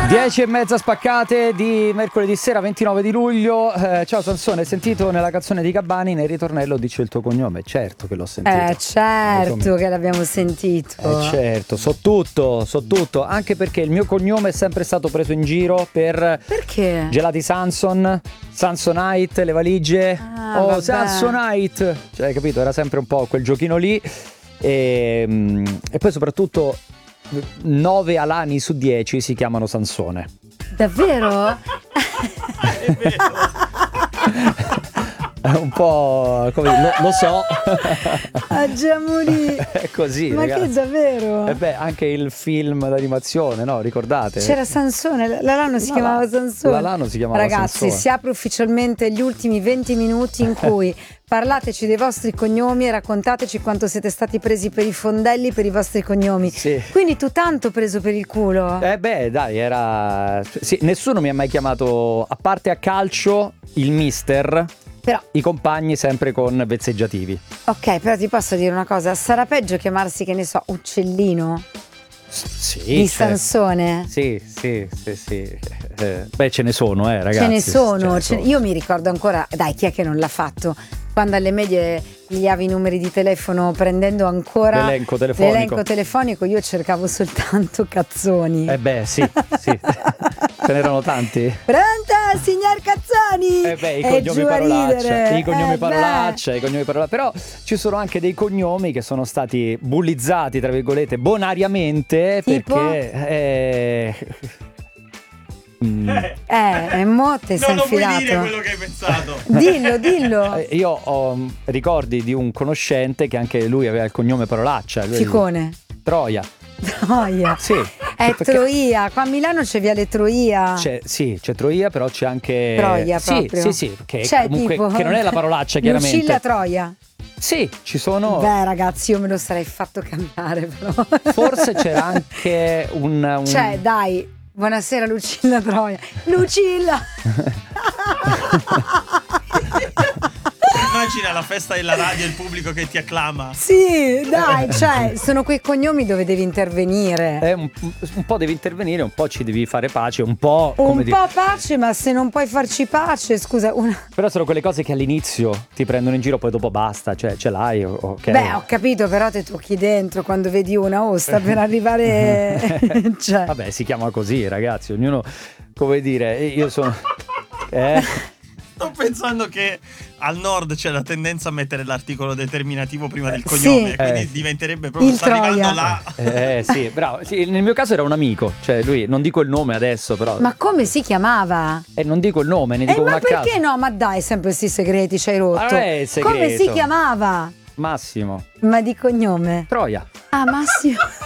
10:30 spaccate di mercoledì sera 29 di luglio. Ciao Sansone, hai sentito nella canzone di Gabbani nel ritornello dice il tuo cognome? Certo che l'ho sentito. Certo che l'abbiamo sentito. Certo, so tutto, anche perché il mio cognome è sempre stato preso in giro per Perché? Gelati Sanson, Sansonite, le valigie. Vabbè. Sansonite. Cioè, hai capito? Era sempre un po' quel giochino lì. E poi soprattutto 9 alani su 10 si chiamano Sansone. Davvero? È vero. È un po' come lo so. Giamuri. È così, Ma ragazzi. che davvero? E beh, anche il film d'animazione, no? Ricordate? C'era Sansone, l'alano si chiamava Sansone. L'alano si chiamava Ragazzi, Sansone. si apre ufficialmente gli ultimi 20 minuti in cui parlateci dei vostri cognomi e raccontateci quanto siete stati presi per i fondelli per i vostri cognomi. Sì. Quindi tu tanto preso per il culo? Beh, dai, era... Sì, nessuno mi ha mai chiamato, a parte a calcio, il mister... Però, I compagni sempre con vezzeggiativi. ok, però ti posso dire una cosa, sarà peggio chiamarsi, che ne so, Uccellino Sì, di cioè, Sansone? Sì. Beh, ce ne sono, ragazzi. Ce ne sono, Ce ne io mi ricordo ancora, dai, chi è che non l'ha fatto? Quando alle medie pigliavi i numeri di telefono prendendo ancora L'elenco telefonico. l'elenco telefonico, io cercavo soltanto cazzoni. Beh, sì. Ce n'erano tanti. Pronta, signor Cazzoni? I E cognomi giù a parolaccia, ridere. i cognomi Beh. parolaccia, però ci sono anche dei cognomi che sono stati bullizzati, tra virgolette, bonariamente, Tipo? perché Mo te sei Non lo puoi infilato. dire quello che hai pensato. Dillo. io ho ricordi di un conoscente che anche lui aveva il cognome parolaccia. Ficone. Troia. Troia. Sì. È perché- Troia. Qua a Milano c'è Viale Troia. C'è Troia, però c'è anche Troia Sì, proprio. sì, che C'è comunque tipo che non è la parolaccia, chiaramente. Lucilla Troia. Sì, ci sono. Beh, ragazzi, io me lo sarei fatto cambiare, però. Forse c'era anche un Cioè, dai, buonasera Lucilla Troia. Lucilla! Immagina la festa della radio e il pubblico che ti acclama. Sì, dai, cioè, sono quei cognomi dove devi intervenire. un po' devi intervenire, un po' ci devi fare pace, un po' come Un dire. po' pace, ma se non puoi farci pace, scusa, Però sono quelle cose che all'inizio ti prendono in giro, poi dopo basta, cioè ce l'hai, ok. Beh, ho capito, però te tocchi dentro quando vedi una sta per arrivare. Cioè. Vabbè, si chiama così, ragazzi, ognuno, come dire, io sono Sto pensando che al nord c'è la tendenza a mettere l'articolo determinativo prima del Sì. cognome, quindi diventerebbe proprio Il sta arrivando Troia. là. sì, bravo. Sì, nel mio caso era un amico, cioè lui, non dico il nome adesso, però. Ma come si chiamava? Non dico il nome, ne dico Ma una a caso. perché no? Ma dai, sempre questi segreti ci hai rotto. È segreto. Come si chiamava? Massimo. Ma di cognome? Troia. Ah, Massimo.